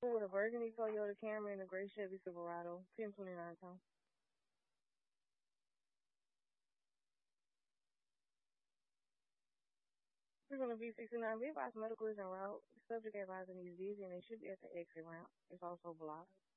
vehicle with a burgundy Toyota Camry and a gray Chevy Silverado, 1029 pounds. We're going to be 69. Be advised medical is en route. The subject advisor needs busy and they should be at the exit ramp. It's also blocked.